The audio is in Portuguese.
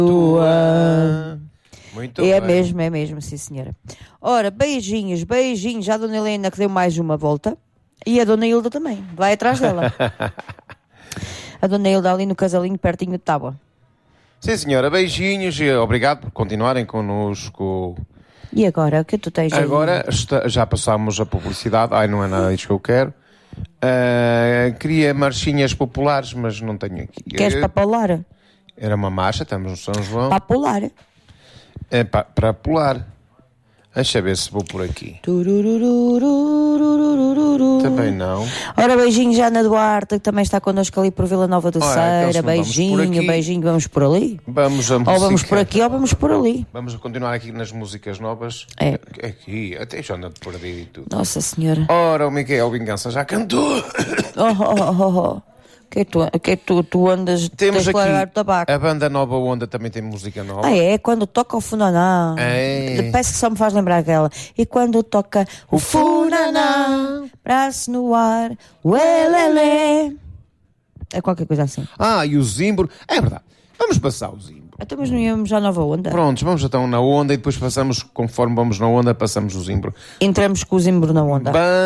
Muito É bem. mesmo, sim senhora. Ora, beijinhos, já a Dona Helena que deu mais uma volta. E a Dona Hilda também, vai atrás dela. A Dona Hilda ali no casalinho, pertinho de Tábua. Sim, senhora, beijinhos e obrigado por continuarem connosco. E agora, o que tu tens aí? Agora já passámos a publicidade. Ai, não é nada disso que eu quero. Queria marchinhas populares, mas não tenho aqui. Queres para pular? Era uma marcha, estamos no São João. Para pular. É para pular. Deixa eu ver se vou por aqui. Também não. Ora, beijinho já na Duarte, que também está connosco ali por Vila Nova do Ora, Ceira. então, Beijinho, vamos por ali? Vamos a música. Ou vamos por aqui ou vamos por ali. Vamos continuar aqui nas músicas novas. É. Aqui, até já ando perdido e tudo. Nossa Senhora. Ora, o Miguel Vingança já cantou. Que tu andas, Temos tens que largar o aqui tabaco. a banda Nova Onda também tem música nova. É, quando toca o funaná. É. Parece que só me faz lembrar aquela. E quando toca o funaná, braço no ar, o elelé. É qualquer coisa assim. E o Zimbro. É verdade. Vamos passar o Zimbro. Até mas não íamos já Nova Onda? Prontos, vamos então na onda e depois passamos, conforme vamos na onda, passamos o Zimbro. Entramos com o Zimbro na onda.